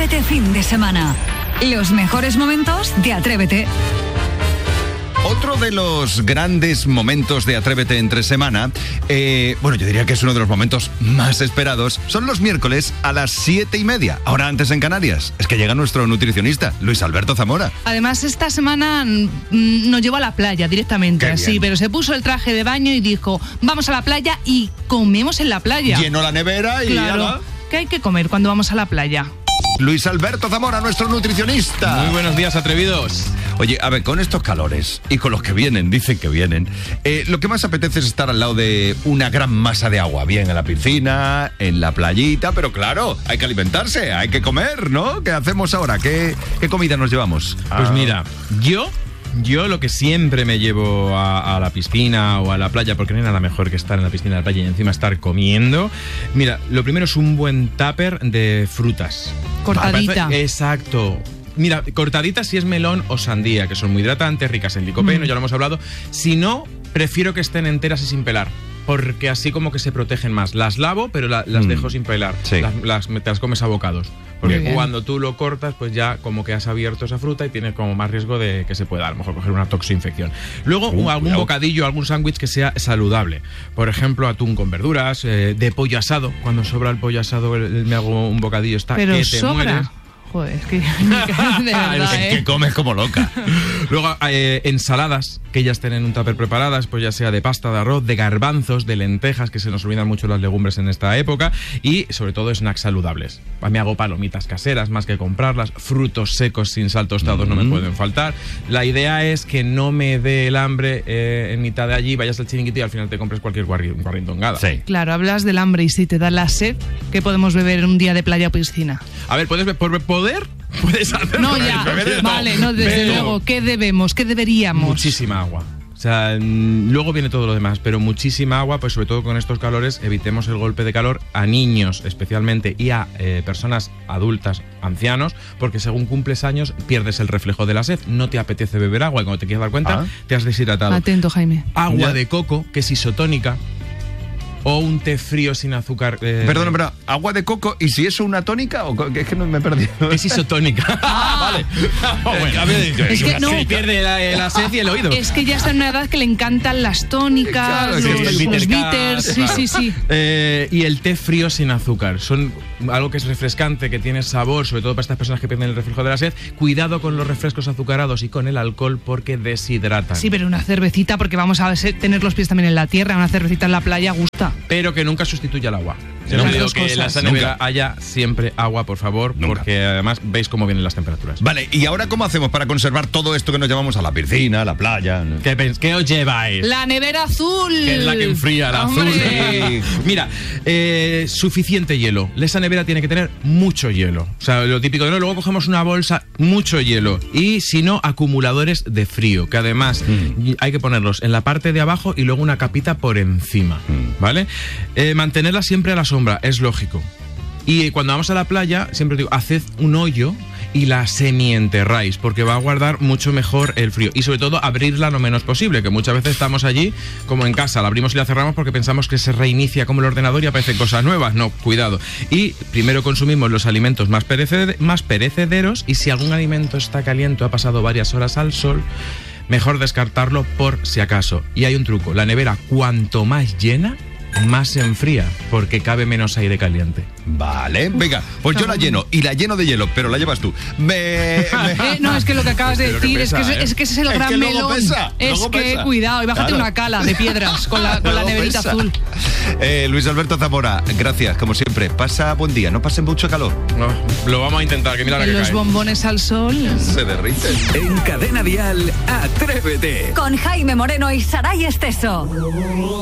Atrévete fin de semana. Los mejores momentos de Atrévete. Otro de los grandes momentos de Atrévete entre semana, yo diría que es uno de los momentos más esperados, son los miércoles a las 7:30, ahora antes en Canarias. Es que llega nuestro nutricionista, Luis Alberto Zamora. Además, esta semana nos llevó a la playa directamente, así, pero se puso el traje de baño y dijo, vamos a la playa y comemos en la playa. Llenó la nevera y... Claro, ¿qué hay que comer cuando vamos a la playa? Luis Alberto Zamora, nuestro nutricionista. Muy buenos días, atrevidos. Oye, a ver, con estos calores y con los que vienen, dicen que vienen, lo que más apetece es estar al lado de una gran masa de agua, bien en la piscina, en la playita, pero claro, hay que alimentarse, hay que comer, ¿no? ¿Qué hacemos ahora? ¿Qué comida nos llevamos? Pues mira, yo lo que siempre me llevo a la piscina o a la playa, porque no hay nada mejor que estar en la piscina, en la playa y encima estar comiendo. Mira, lo primero es un buen tupper de frutas. Cortadita. Exacto. Mira, cortaditas si es melón o sandía, que son muy hidratantes, ricas en licopeno, ya lo hemos hablado. Si no, prefiero que estén enteras y sin pelar, porque así como que se protegen más. Las lavo, pero las dejo sin pelar. Sí. Te las comes a bocados. Porque cuando tú lo cortas, pues ya como que has abierto esa fruta y tienes como más riesgo de que se pueda a lo mejor coger una toxoinfección. Luego, algún bocadillo, algún sándwich que sea saludable. Por ejemplo, atún con verduras, de pollo asado. Cuando sobra el pollo asado, me hago un bocadillo, pero que te sobra. mueres. Joder, es que de verdad, Que comes como loca. Luego, ensaladas, que ellas tienen un tupper preparadas, pues ya sea de pasta, de arroz, de garbanzos, de lentejas, que se nos olvidan mucho las legumbres en esta época, y sobre todo snacks saludables. Me hago palomitas caseras más que comprarlas, frutos secos sin sal tostados no me pueden faltar. La idea es que no me dé el hambre en mitad de allí, vayas al chiringuito y al final te compres cualquier guarrindongada. Sí. Claro, hablas del hambre y si te da la sed, ¿qué podemos beber en un día de playa o piscina? A ver, puedes hacerlo. No, ya, vale, no, desde luego, ¿qué debemos? ¿Qué deberíamos? Muchísima agua. O sea, luego viene todo lo demás, pero muchísima agua, pues sobre todo con estos calores, evitemos el golpe de calor a niños especialmente y a personas adultas, ancianos, porque según cumples años pierdes el reflejo de la sed, no te apetece beber agua y cuando te quieres dar cuenta te has deshidratado. Atento, Jaime. Agua de coco, que es isotónica, o un té frío sin azúcar. Perdón, ¿agua de coco? ¿Y si es una tónica? ¿O es que no me he perdido? Es isotónica. Vale. Es que no. Se pierde la sed y el oído. Es que ya está en una edad que le encantan las tónicas, Claro, los bitters, sí. Y el té frío sin azúcar. Son algo que es refrescante, que tiene sabor, sobre todo para estas personas que pierden el reflejo de la sed. Cuidado con los refrescos azucarados y con el alcohol porque deshidratan. Sí, pero una cervecita, porque vamos a tener los pies también en la tierra, una cervecita en la playa gusta. Pero que nunca sustituya el agua. Las Yo digo dos que en la cosas. nevera haya siempre agua, por favor, Nunca. porque además veis cómo vienen las temperaturas. Vale, ¿y ahora cómo hacemos para conservar todo esto que nos llevamos a la piscina, a la playa? ¿Qué os lleváis? La nevera azul. Que es la que enfría, la azul. ¡Hombre! Mira, suficiente hielo. Esa nevera tiene que tener mucho hielo. O sea, lo típico de no, luego cogemos una bolsa, mucho hielo. Y si no, acumuladores de frío, que además hay que ponerlos en la parte de abajo y luego una capita por encima, ¿vale? Mantenerla siempre a la sombra, es lógico. Y cuando vamos a la playa, siempre digo, haced un hoyo y la semienterráis, porque va a guardar mucho mejor el frío. Y sobre todo, abrirla lo menos posible, que muchas veces estamos allí, como en casa, la abrimos y la cerramos porque pensamos que se reinicia como el ordenador y aparecen cosas nuevas. No, cuidado. Y primero consumimos los alimentos más perecederos, y si algún alimento está caliente o ha pasado varias horas al sol, mejor descartarlo por si acaso. Y hay un truco, la nevera cuanto más llena, más se enfría, porque cabe menos aire caliente. Vale, venga, pues yo la lleno, y la lleno de hielo, pero la llevas tú. No, es que lo que acabas de decir pesa, es que ese es el gran que luego melón. pesa, luego pesa. Cuidado, y bájate Claro. una cala de piedras con la neverita Pesa. azul. Luis Alberto Zamora, gracias, como siempre. Pasa buen día, no pase mucho calor. No, lo vamos a intentar, que mira la que Los cae. bombones al sol. Se derriten. En Cadena Dial, Atrévete. Con Jaime Moreno y Saray Esteso.